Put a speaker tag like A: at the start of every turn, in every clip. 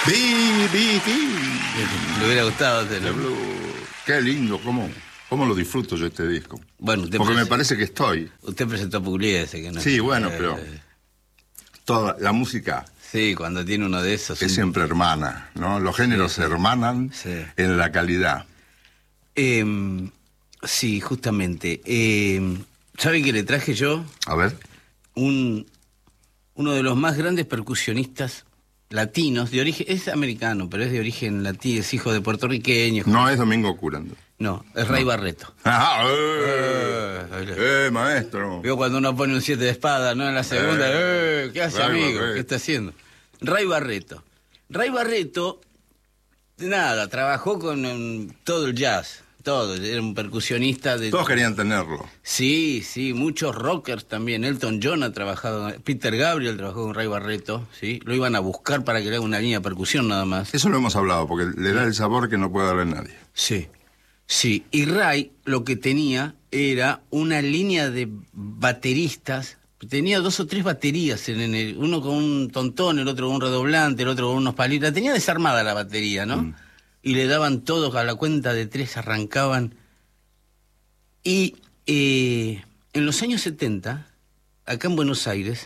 A: Le hubiera gustado hacerlo.
B: Qué lindo, cómo lo disfruto yo este disco.
A: Bueno,
B: porque me parece que estoy.
A: Usted presentó a Pugliese, que no.
B: Sí, bueno, pero toda la música.
A: Sí, cuando tiene uno de esos.
B: Es siempre hermana, ¿no? Los géneros se hermanan en la calidad.
A: Sí, justamente. ¿Sabe qué le traje yo?
B: A ver.
A: Uno de los más grandes percusionistas latinos, de origen, es americano, pero es de origen latino, es hijo de puertorriqueños.
B: No es Domingo Curando.
A: No, es Ray Barretto.
B: Maestro.
A: Veo cuando uno pone un 7 de espada, ¿no? En la segunda, ¿qué hace, amigo? ¿Qué está haciendo? Ray Barretto. Ray Barretto, nada, trabajó con todo el jazz. Todo, era un percusionista de...
B: Todos querían tenerlo.
A: Sí, muchos rockers también. Elton John ha trabajado, Peter Gabriel trabajó con Ray Barretto, ¿sí? Lo iban a buscar para que le haga una línea de percusión nada más.
B: Eso lo hemos hablado, porque le da el sabor que no puede darle nadie.
A: Sí. Y Ray lo que tenía era una línea de bateristas. Tenía 2 o 3 baterías, uno con un tontón, el otro con un redoblante, el otro con unos palitos. La tenía desarmada la batería, ¿no? Y le daban todos a la cuenta de 3, arrancaban. Y en los años 70, acá en Buenos Aires,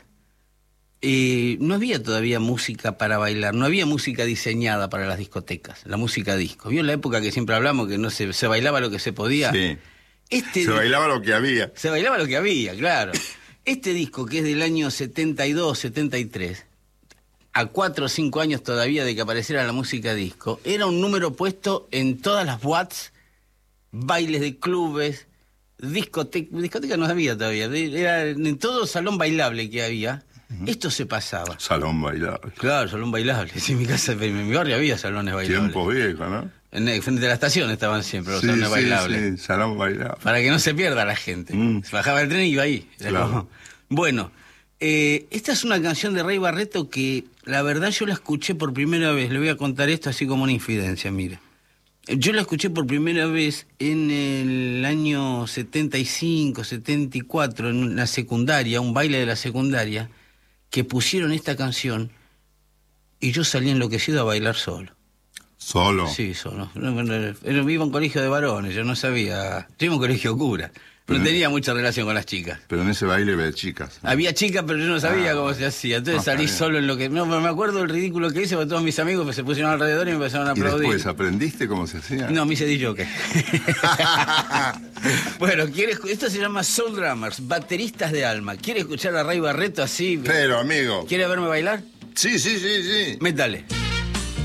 A: no había todavía música para bailar, no había música diseñada para las discotecas, la música disco. ¿Vio en la época que siempre hablamos que no se bailaba lo que se podía?
B: Sí. Se bailaba lo que había.
A: Se bailaba lo que había, claro. Este disco, que es del año 72, 73... a 4 o 5 años todavía de que apareciera la música disco, era un número puesto en todas las boîtes, bailes de clubes, discoteca no había todavía, era en todo salón bailable que había, esto se pasaba.
B: Salón bailable.
A: Claro, salón bailable, sí, en mi barrio había salones bailables.
B: Tiempo viejo, ¿no?
A: Frente a la estación estaban siempre los salones bailables.
B: Sí, salón bailable.
A: Para que no se pierda la gente. Se bajaba el tren y iba ahí.
B: Claro.
A: Bueno, esta es una canción de Ray Barretto que, la verdad, yo la escuché por primera vez. Le voy a contar esto así como una infidencia, mire. Yo la escuché por primera vez en el año 75, 74, en la secundaria, un baile de la secundaria, que pusieron esta canción y yo salí enloquecido a bailar solo.
B: ¿Solo?
A: Sí, solo. Iba a un colegio de varones, yo no sabía. Yo iba a un colegio cura. No tenía mucha relación con las chicas.
B: Pero en ese baile había chicas, ¿no?
A: Había chicas, pero yo no sabía cómo se hacía. Entonces salí solo en lo que... No, me acuerdo del ridículo que hice, porque todos mis amigos se pusieron alrededor y me empezaron a aplaudir.
B: ¿Y después aprendiste cómo se hacía?
A: No, me hice DJ. Bueno, esto se llama Soul Drummers, bateristas de alma. ¿Quiere escuchar a Ray Barretto así?
B: Pero, amigo.
A: ¿Quiere verme bailar?
B: Sí.
A: Métale.